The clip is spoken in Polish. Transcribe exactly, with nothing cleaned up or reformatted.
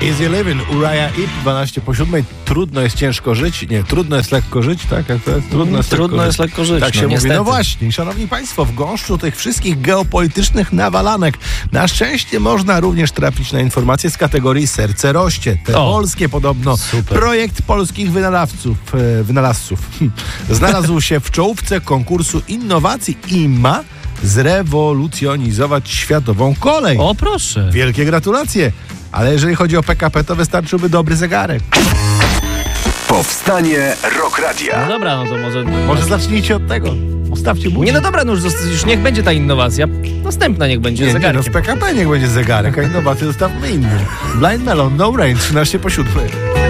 Easy Living, Uriah Heep, dwanaście po siódmej. Trudno jest ciężko żyć. Nie, trudno jest lekko żyć, tak? Jak to jest? Trudno jest, Trudno lekko, jest żyć. lekko żyć. Tak się no, mówi. niestety. No właśnie, szanowni państwo, w gąszczu tych wszystkich geopolitycznych nawalanek na szczęście można również trafić na informacje z kategorii Serce roście. Te O, polskie podobno. super. Projekt polskich wynalazców, e, wynalazców hm, znalazł się w czołówce konkursu innowacji i ma zrewolucjonizować światową kolej. O, proszę. Wielkie gratulacje. Ale jeżeli chodzi o P K P, to wystarczyłby dobry zegarek. Powstanie Rock No Radia. dobra, no to może... Może zacznijcie od tego. Ustawcie budzik. Nie, no dobra, no już, zosta- już niech będzie ta innowacja. Następna niech będzie Nie, nie, no zegarkiem. w P K P niech będzie zegarek, a innowacje zostawmy innym. Blind Melon, No Rain, trzynaście po siódmej.